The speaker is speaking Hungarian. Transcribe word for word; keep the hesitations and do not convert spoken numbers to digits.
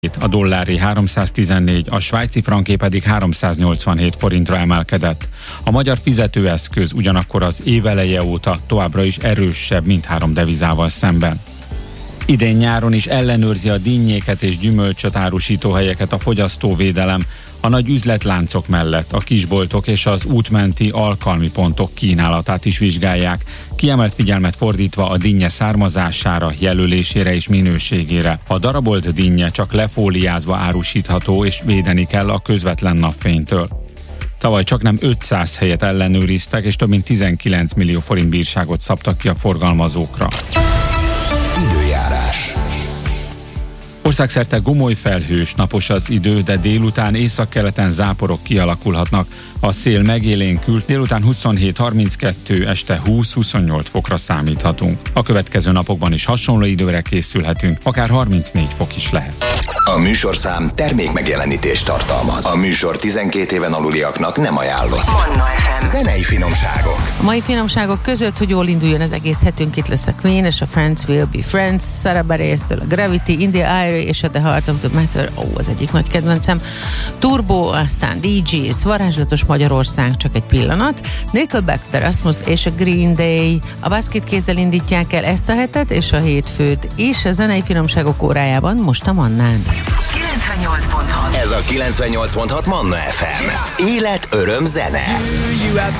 A dolláré háromszáztizennégy, a svájci franké pedig háromszáznyolcvanhét forintra emelkedett. A magyar fizetőeszköz ugyanakkor az éveleje óta továbbra is erősebb mindhárom devizával szemben. Idén nyáron is ellenőrzi a dinnyéket és gyümölcsöt árusító helyeket a fogyasztóvédelem, a nagy üzletláncok mellett a kisboltok és az útmenti alkalmi pontok kínálatát is vizsgálják, kiemelt figyelmet fordítva a dinnye származására, jelölésére és minőségére. A darabolt dinnye csak lefóliázva árusítható és védeni kell a közvetlen napfénytől. Tavaly csaknem ötszáz helyet ellenőriztek, és több mint tizenkilenc millió forint bírságot szabtak ki a forgalmazókra. Időjárás. Országszerte gomoly felhős, napos az idő, de délután északkeleten záporok kialakulhatnak. A szél megélénkül, délután huszonhét harminckettő, este húsz-huszonnyolc fokra számíthatunk. A következő napokban is hasonló időre készülhetünk, akár harmincnégy fok is lehet. A műsorszám termék megjelenítést tartalmaz. A műsor tizenkét éven aluliaknak nem ajánlott. Manna ef em. Zenei finomságok. A mai finomságok között, hogy jól induljon az egész hetünk, itt lesz a Queen és a Friends Will Be Friends, Sarah Bareilles-től a Gravity, In the Eye és a The Heart of the Matter, ó, oh, az egyik nagy kedvencem, Turbo, aztán dé jéz, Varázslatos Magyarország, csak egy pillanat, Nickelback, The Rasmus és a Green Day. A Basket kézzel indítják el ezt a hetet és a hétfőt, és a zenei finomságok órájában most a Mannán. kilencvennyolc pont hat. Ez a kilencvennyolc pont hat Manna ef em. Élet, öröm, zene.